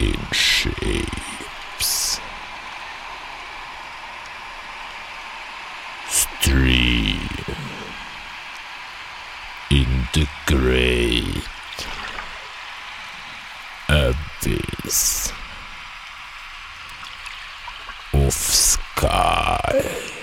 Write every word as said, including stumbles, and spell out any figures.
in shapes. Stream in the great abyss of sky.